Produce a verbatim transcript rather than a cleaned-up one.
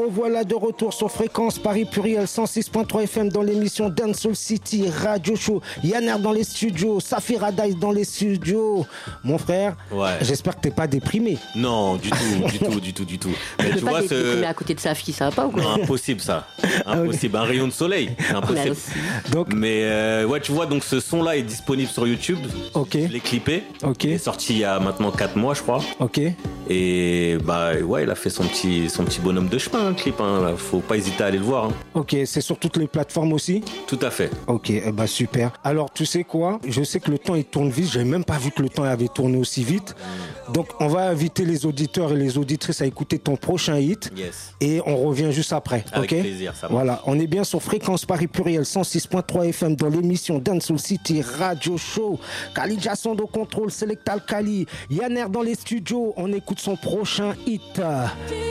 revoilà de retour sur Fréquence Paris Pluriel cent six point trois F M dans l'émission Dancehall City Radio Show. Yanner dans les studios, Safira Dice dans les studios. Mon frère, ouais. J'espère que t'es pas déprimé. Non, du tout, du tout, du tout, du tout. Mais tu vois, ce... à côté de sa fille, ça va pas ou quoi? Non, impossible ça. Impossible. Un rayon de soleil, c'est impossible. Donc... Mais euh, ouais, tu vois, donc ce son-là est disponible sur YouTube. Ok. Je l'ai clippé. Ok. Il est sorti il y a maintenant quatre mois, je crois. Ok. Et bah ouais, il a fait son petit, son petit bonhomme de chemin, le clip. Hein. Faut pas hésiter à aller le voir. Hein. Ok, c'est sur toutes les plateformes aussi? Tout à fait. Ok, eh ben super. Alors tu sais quoi? Je sais que le temps il tourne vite. J'avais même pas vu que le temps avait tourné aussi vite. Donc on va inviter les auditeurs et les auditrices à écouter ton prochain hit. Yes. Et on revient juste après. Avec ok plaisir, ça va. Voilà, on est bien sur Fréquence Paris Pluriel cent six point trois F M dans l'émission Dancehall City Radio Show. Khalid Jasson au contrôle, Selectal Kali, Yanner dans les studios. On écoute son prochain hit.